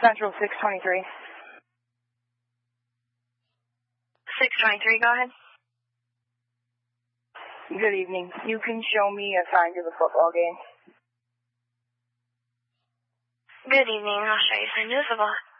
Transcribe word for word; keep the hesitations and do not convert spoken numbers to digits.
Central six twenty-three. six twenty-three, go ahead. Good evening. You can show me a sign to the football game. Good evening. I'll show you a sign to the football.